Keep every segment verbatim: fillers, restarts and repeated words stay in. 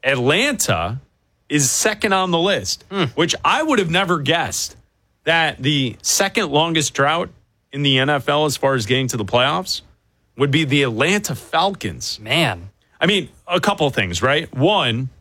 Atlanta is second on the list, mm. which I would have never guessed that the second longest drought in the N F L as far as getting to the playoffs would be the Atlanta Falcons. Man. I mean, a couple of things, right? One,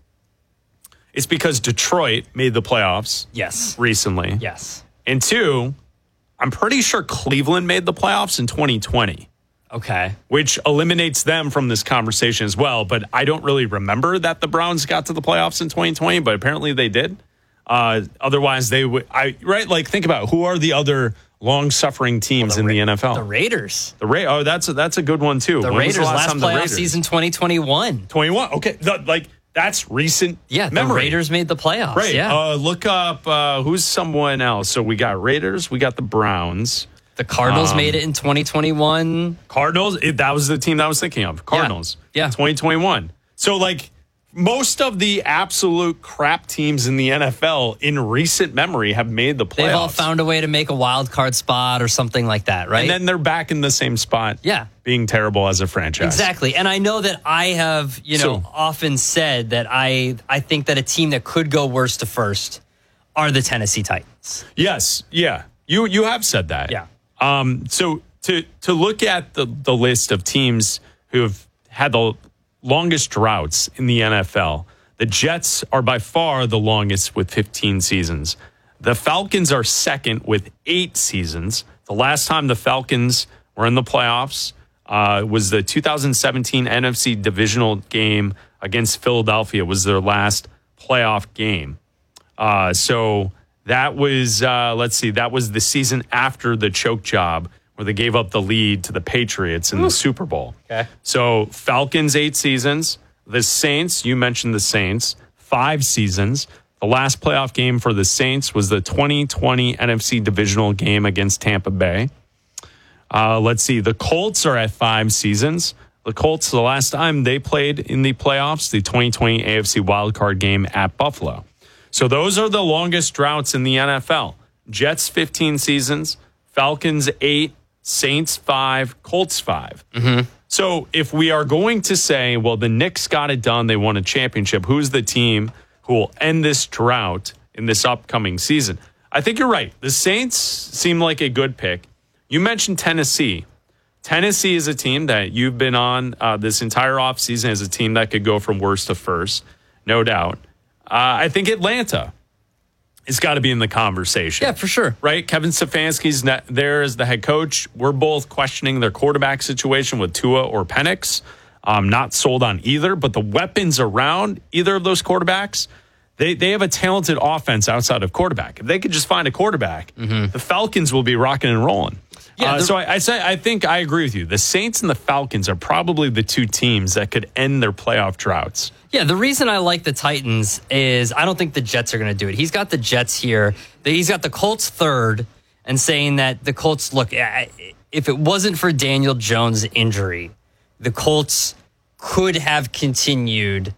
it's because Detroit made the playoffs yes. recently. Yes. And two, I'm pretty sure Cleveland made the playoffs in twenty twenty. Okay. Which eliminates them from this conversation as well. But I don't really remember that the Browns got to the playoffs in twenty twenty, but apparently they did. Uh, otherwise, they would. I right? Like, think about who are the other long-suffering teams well, the in the Ra- N F L? The Raiders. The Ra- Oh, that's a, that's a good one too. The when Raiders was the last, last time playoff the Raiders? Season twenty twenty-one. twenty-one. Okay, the, like that's recent. Yeah, memory. The Raiders made the playoffs. Right. Yeah. Uh, look up uh, who's someone else. So we got Raiders. We got the Browns. The Cardinals um, made it in twenty twenty-one. Cardinals. It, that was the team that I was thinking of. Cardinals. Yeah. yeah. twenty twenty-one. So like most of the absolute crap teams in the N F L in recent memory have made the playoffs. They've all found a way to make a wild card spot or something like that, right? And then they're back in the same spot. Yeah. Being terrible as a franchise. Exactly. And I know that I have, you know, so, often said that I I think that a team that could go worst to first are the Tennessee Titans. Yes. Yeah. You you have said that. Yeah. Um, so to to look at the, the list of teams who have had the longest droughts in the N F L, the Jets are by far the longest with fifteen seasons. The Falcons are second with eight seasons. The last time the Falcons were in the playoffs uh, was the two thousand seventeen N F C divisional game against Philadelphia. Was their last playoff game. Uh, so that was, uh, let's see, that was the season after the choke job where they gave up the lead to the Patriots in Ooh. the Super Bowl. Okay. So Falcons, eight seasons. The Saints, you mentioned the Saints, five seasons. The last playoff game for the Saints was the twenty twenty N F C divisional game against Tampa Bay. Uh, let's see, the Colts are at five seasons. The Colts, the last time they played in the playoffs, the twenty twenty A F C wildcard game at Buffalo. So those are the longest droughts in the N F L. Jets, fifteen seasons. Falcons, eight. Saints, five. Colts, five. Mm-hmm. So if we are going to say, well, the Knicks got it done, they won a championship, who's the team who will end this drought in this upcoming season? I think you're right. The Saints seem like a good pick. You mentioned Tennessee. Tennessee is a team that you've been on uh, this entire offseason as a team that could go from worst to first, no doubt. Uh, I think Atlanta has got to be in the conversation. Yeah, for sure. Right? Kevin Stefanski's ne- there as the head coach. We're both questioning their quarterback situation with Tua or Penix. Um, not sold on either, but the weapons around either of those quarterbacks, they, they have a talented offense outside of quarterback. If they could just find a quarterback, mm-hmm. the Falcons will be rocking and rolling. Yeah, uh, so I, I say I think I agree with you. The Saints and the Falcons are probably the two teams that could end their playoff droughts. Yeah, the reason I like the Titans is I don't think the Jets are going to do it. He's got the Jets here. He's got the Colts third and saying that the Colts, look, if it wasn't for Daniel Jones' injury, the Colts could have continued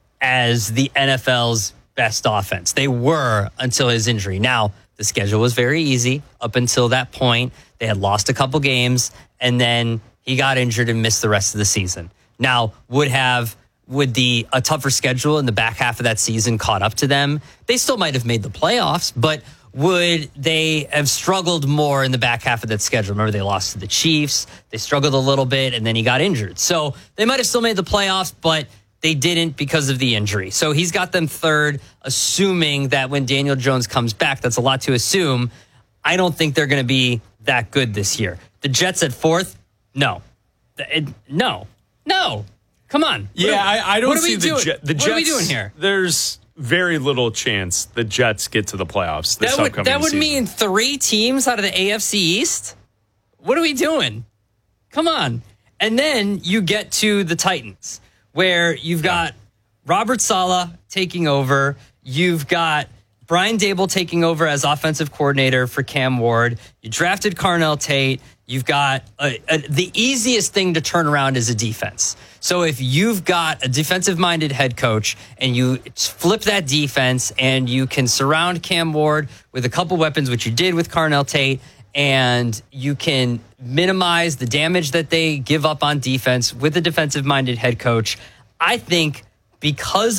as the N F L's best offense. They were until his injury. Now, the schedule was very easy up until that point. They had lost a couple games, and then he got injured and missed the rest of the season. Now, would have would the a tougher schedule in the back half of that season caught up to them? They still might have made the playoffs, but would they have struggled more in the back half of that schedule? Remember, they lost to the Chiefs. They struggled a little bit, and then he got injured. So they might have still made the playoffs, but they didn't because of the injury. So he's got them third, assuming that when Daniel Jones comes back, that's a lot to assume. I don't think they're going to be that good this year. The Jets at fourth? No. It, no. No. Come on. Yeah, what, I, I don't what are see we the, doing? Je- the Jets. What are we doing here? There's very little chance the Jets get to the playoffs this that would, upcoming That would season. mean three teams out of the A F C East? What are we doing? Come on. And then you get to the Titans, where you've got Robert Saleh taking over. You've got Brian Dable taking over as offensive coordinator for Cam Ward. You drafted Carnell Tate. You've got a, a, the easiest thing to turn around is a defense. So if you've got a defensive-minded head coach and you flip that defense and you can surround Cam Ward with a couple weapons, which you did with Carnell Tate, and you can minimize the damage that they give up on defense with a defensive-minded head coach, I think because